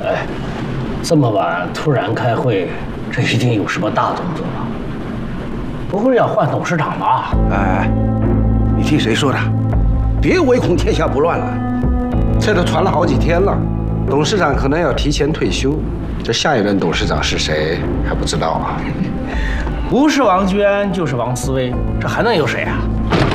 哎，这么晚突然开会，这一定有什么大动作吧？不会要换董事长吧？ 哎，你听谁说的？别唯恐天下不乱了。这都传了好几天了，董事长可能要提前退休，这下一任董事长是谁还不知道啊。 不是王娟就是王思薇，这还能有谁啊？